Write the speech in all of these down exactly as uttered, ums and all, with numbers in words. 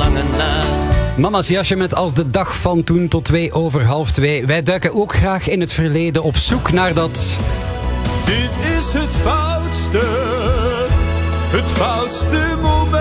lange nacht. Mama's jasje met Als de dag van toen tot twee over half twee. Wij duiken ook graag in het verleden op zoek naar dat... Dit is het foutste, het foutste moment.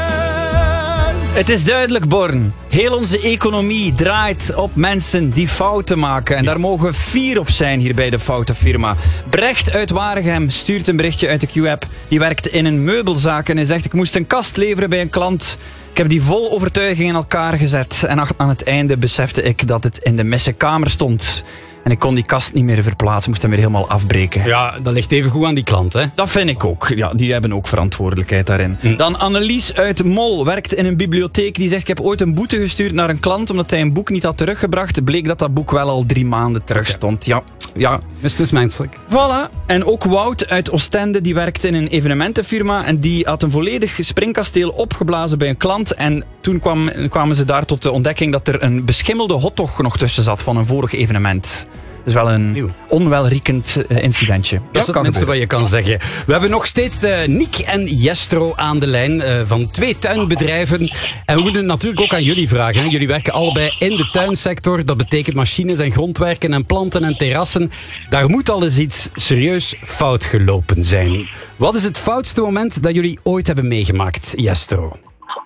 Het is duidelijk, Born. Heel onze economie draait op mensen die fouten maken. En daar mogen we fier op zijn hier bij de Foutenfirma. Brecht uit Waregem stuurt een berichtje uit de Q-app. Die werkt in een meubelzaak en hij zegt: ik moest een kast leveren bij een klant. Ik heb die vol overtuiging in elkaar gezet. En aan het einde besefte ik dat het in de missenkamer stond. En ik kon die kast niet meer verplaatsen, moest hem weer helemaal afbreken. Ja, dat ligt even goed aan die klant, hè? Dat vind ik ook. Ja, die hebben ook verantwoordelijkheid daarin. Hm. Dan Annelies uit Mol werkt in een bibliotheek. Die zegt: ik heb ooit een boete gestuurd naar een klant omdat hij een boek niet had teruggebracht. Bleek dat dat boek wel al drie maanden terug stond. Ja, ja. Is dus menselijk. Voilà. En ook Wout uit Oostende, die werkt in een evenementenfirma en die had een volledig springkasteel opgeblazen bij een klant. En toen kwam, kwamen ze daar tot de ontdekking dat er een beschimmelde hotdog nog tussen zat van een vorig evenement. Dus wel een Nieuw. onwelriekend uh, incidentje. Dat is het minste wat je kan zeggen. We hebben nog steeds uh, Nick en Jestro aan de lijn uh, van twee tuinbedrijven. En we moeten natuurlijk ook aan jullie vragen. Hè. Jullie werken allebei in de tuinsector. Dat betekent machines en grondwerken en planten en terrassen. Daar moet al eens iets serieus fout gelopen zijn. Wat is het foutste moment dat jullie ooit hebben meegemaakt, Jestro?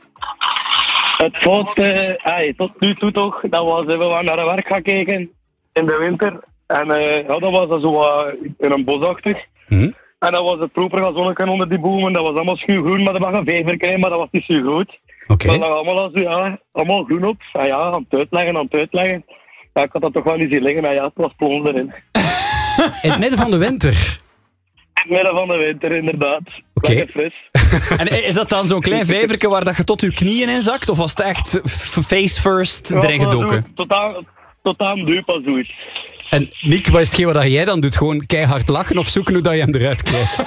Het foutste, uh, tot nu toe toch, dat was we waren naar werk gaan kijken in de winter. En uh, ja, dat was dan zo uh, in een bosachtig. Mm-hmm. En dat was het proper gazonnetje onder die bomen. Dat was allemaal schuurgroen, maar dat was een vijver, maar dat was niet zo goed. Oké. Dat lag allemaal, als, ja, allemaal groen op. En ja, aan het uitleggen, aan het uitleggen. Ja, ik had dat toch wel niet zien liggen, maar ja, het was plons erin. In het midden van de winter? In het midden van de winter, inderdaad. Oké. Lekker fris. En is dat dan zo'n klein vijverke waar dat je tot je knieën in zakt? Of was het echt face first erin gedoken? Totaal, totaal dupe als zoiets. En Nick, wat is hetgeen wat jij dan doet? Gewoon keihard lachen of zoeken hoe dat je hem eruit krijgt?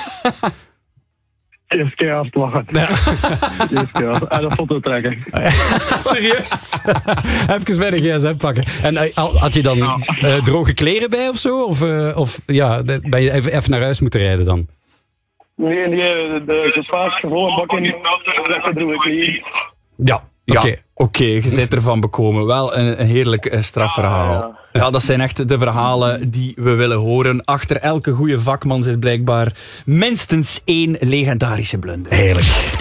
Eerst keihard lachen. Ja. Eerst keihard. En een foto trekken. Serieus? Even bij de gsm pakken. En had je dan uh, droge kleren bij of zo? Of, uh, of ja, ben je even, even naar huis moeten rijden dan? Nee, nee, de gespaard gewoon bakken. Dat droeg ik niet. Ja. Oké, okay. ja, oké, okay, je bent ervan bekomen. Wel een, een heerlijk uh, strafverhaal. Ja, ja. ja, dat zijn echt de verhalen die we willen horen. Achter elke goede vakman zit blijkbaar minstens één legendarische blunder. Heerlijk.